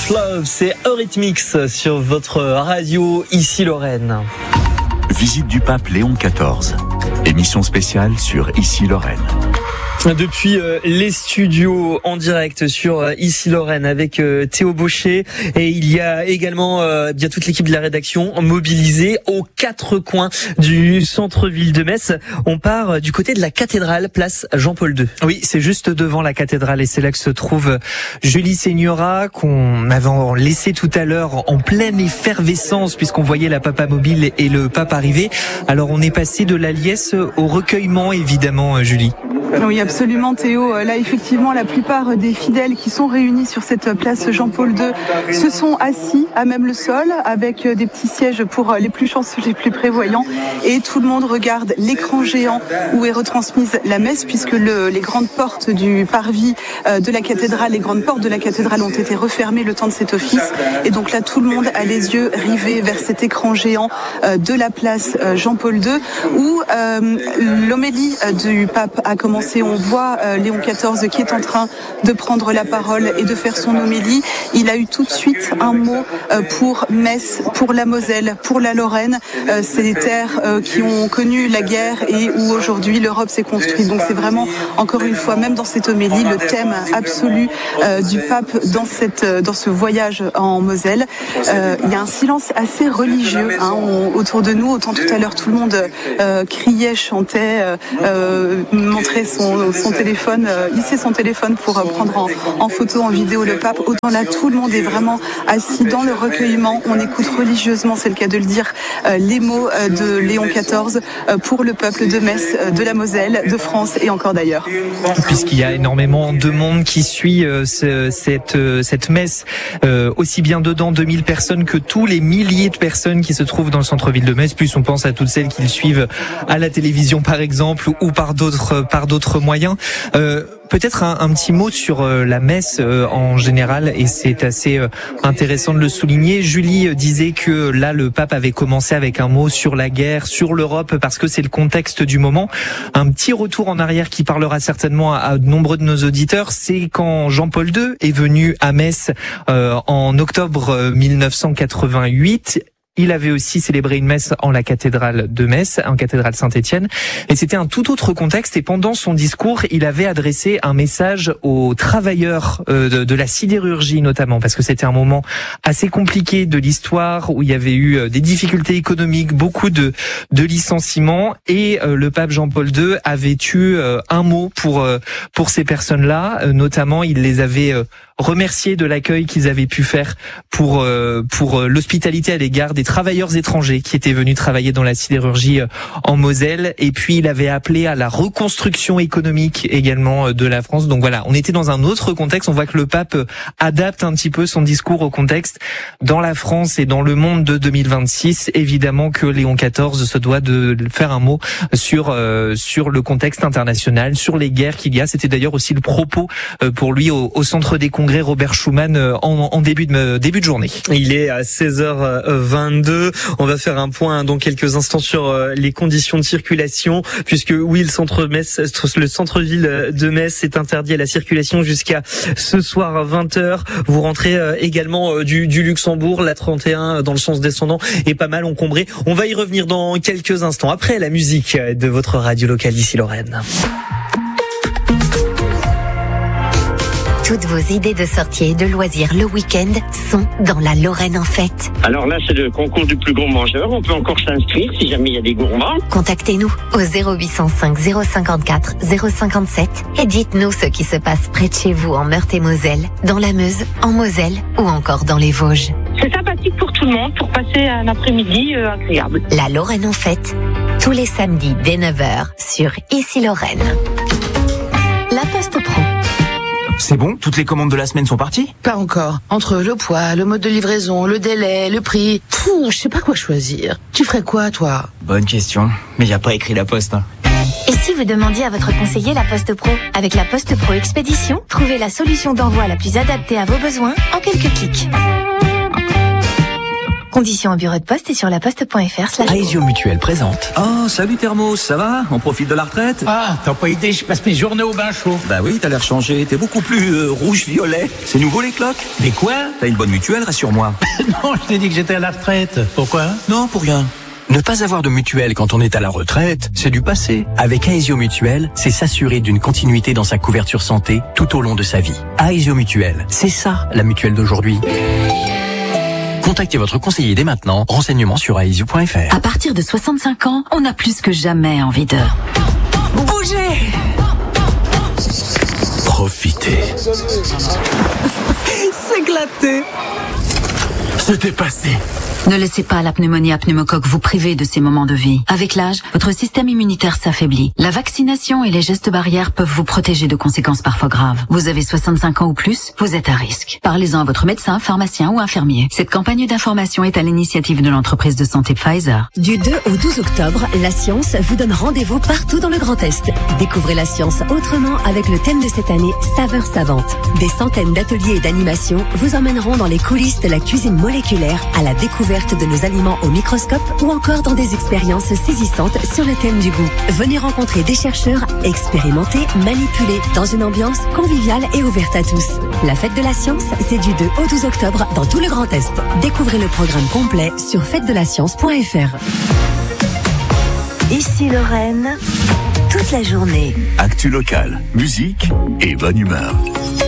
Love, c'est Eurythmics sur votre radio, ici Lorraine. Visite du pape Léon XIV. Émission spéciale sur Ici Lorraine. Depuis les studios en direct sur Ici Lorraine avec Théo Baucher, et il y a également bien toute l'équipe de la rédaction mobilisée aux quatre coins du centre-ville de Metz. On part du côté de la cathédrale, place Jean-Paul II. Oui, c'est juste devant la cathédrale et c'est là que se trouve Julie Seigneura, qu'on avait laissé tout à l'heure en pleine effervescence puisqu'on voyait la papa mobile et le pape arriver. Alors on est passé de la liesse au recueillement évidemment, Julie. Oui, absolument Théo. Là, effectivement, la plupart des fidèles qui sont réunis sur cette place Jean-Paul II se sont assis à même le sol avec des petits sièges pour les plus chanceux, les plus prévoyants. Et tout le monde regarde l'écran géant où est retransmise la messe puisque les grandes portes du parvis de la cathédrale, les grandes portes de la cathédrale ont été refermées le temps de cet office. Et donc là, tout le monde a les yeux rivés vers cet écran géant de la place Jean-Paul II où l'homélie du pape a commencé. On voit Léon XIV qui est en train de prendre la parole et de faire son homélie. Il a eu tout de suite un mot pour Metz, pour la Moselle, pour la Lorraine. C'est des terres qui ont connu la guerre et où aujourd'hui l'Europe s'est construite. Donc c'est vraiment, encore une fois, même dans cette homélie, le thème absolu du pape dans ce voyage en Moselle. Il y a un silence assez religieux autour de nous. Autant tout à l'heure, tout le monde criait, chantait, montrait son téléphone, hisser son téléphone pour prendre en photo, en vidéo le pape. Autant là, tout le monde est vraiment assis dans le recueillement. On écoute religieusement, c'est le cas de le dire, les mots de Léon XIV pour le peuple de Metz, de la Moselle, de France et encore d'ailleurs. Puisqu'il y a énormément de monde qui suit cette messe, aussi bien dedans 2000 personnes que tous les milliers de personnes qui se trouvent dans le centre-ville de Metz. Plus on pense à toutes celles qui le suivent à la télévision par exemple ou par d'autres moyens. Peut-être un petit mot sur la messe en général, et c'est assez intéressant de le souligner. Julie disait que là, le pape avait commencé avec un mot sur la guerre, sur l'Europe, parce que c'est le contexte du moment. Un petit retour en arrière qui parlera certainement à de nombreux de nos auditeurs, c'est quand Jean-Paul II est venu à Metz en octobre 1988. Il avait aussi célébré une messe en la cathédrale de Metz, en cathédrale Saint-Étienne. Et c'était un tout autre contexte. Et pendant son discours, il avait adressé un message aux travailleurs de la sidérurgie notamment, parce que c'était un moment assez compliqué de l'histoire où il y avait eu des difficultés économiques, beaucoup de licenciements. Et le pape Jean-Paul II avait eu un mot pour ces personnes-là. Notamment, il les avait remercier de l'accueil qu'ils avaient pu faire pour l'hospitalité à l'égard des travailleurs étrangers qui étaient venus travailler dans la sidérurgie en Moselle. Et puis il avait appelé à la reconstruction économique également de la France. Donc voilà, on était dans un autre contexte. On voit que le pape adapte un petit peu son discours au contexte dans la France et dans le monde de 2026. Évidemment que Léon XIV se doit de faire un mot sur le contexte international, sur les guerres qu'il y a. C'était d'ailleurs aussi le propos pour lui au centre des congrès Robert Schuman en début de journée. Il est à 16h22. On va faire un point dans quelques instants sur les conditions de circulation, puisque oui, le centre-ville de Metz est interdit à la circulation jusqu'à ce soir à 20h. Vous rentrez également du Luxembourg, la 31 dans le sens descendant est pas mal encombrée. On va y revenir dans quelques instants après la musique de votre radio locale ici Lorraine. Toutes vos idées de sortie et de loisirs le week-end sont dans la Lorraine en fête. Alors là, c'est le concours du plus gros mangeur. On peut encore s'inscrire si jamais il y a des gourmands. Contactez-nous au 0805 054 057 et dites-nous ce qui se passe près de chez vous en Meurthe-et-Moselle, dans la Meuse, en Moselle ou encore dans les Vosges. C'est sympathique pour tout le monde, pour passer un après-midi agréable. La Lorraine en fête, tous les samedis dès 9h sur Ici Lorraine. La Poste Pro. C'est bon? Toutes les commandes de la semaine sont parties? Pas encore. Entre le poids, le mode de livraison, le délai, le prix... je sais pas quoi choisir. Tu ferais quoi, toi? Bonne question. Mais y a pas écrit la Poste. Et si vous demandiez à votre conseiller la Poste Pro? Avec la Poste Pro Expédition, trouvez la solution d'envoi la plus adaptée à vos besoins en quelques clics. Conditions au bureau de poste et sur laposte.fr/. Aesio Mutuelle présente. Oh, salut Thermos, ça va? On profite de la retraite? Ah, t'as pas idée, je passe mes journées au bain chaud. Bah oui, t'as l'air changé, t'es beaucoup plus rouge-violet. C'est nouveau les cloques? Mais quoi? T'as une bonne mutuelle, rassure-moi. Non, je t'ai dit que j'étais à la retraite. Pourquoi? Non, pour rien. Ne pas avoir de mutuelle quand on est à la retraite, c'est du passé. Avec Aesio Mutuelle, c'est s'assurer d'une continuité dans sa couverture santé tout au long de sa vie. Aesio Mutuelle, c'est ça la mutuelle d'aujourd'hui. Contactez votre conseiller dès maintenant. Renseignements sur aesio.fr. À partir de 65 ans, on a plus que jamais envie de bouger. Profitez. S'éclater. Se dépasser. Ne laissez pas la pneumonie à pneumocoque vous priver de ces moments de vie. Avec l'âge, votre système immunitaire s'affaiblit. La vaccination et les gestes barrières peuvent vous protéger de conséquences parfois graves. Vous avez 65 ans ou plus, vous êtes à risque. Parlez-en à votre médecin, pharmacien ou infirmier. Cette campagne d'information est à l'initiative de l'entreprise de santé Pfizer. Du 2 au 12 octobre, la science vous donne rendez-vous partout dans le Grand Est. Découvrez la science autrement avec le thème de cette année, Saveurs savantes. Des centaines d'ateliers et d'animations vous emmèneront dans les coulisses de la cuisine moléculaire, à la découverte de nos aliments au microscope ou encore dans des expériences saisissantes sur le thème du goût. Venez rencontrer des chercheurs expérimentés, manipulés dans une ambiance conviviale et ouverte à tous. La fête de la science, c'est du 2 au 12 octobre dans tout le Grand Est. Découvrez le programme complet sur fêtedelaScience.fr. Ici Lorraine, toute la journée. Actu locale, musique et bonne humeur.